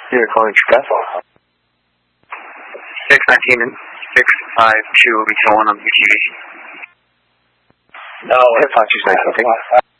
You're calling Express? 619 and 652 will be going on the TV. No, I thought you said something.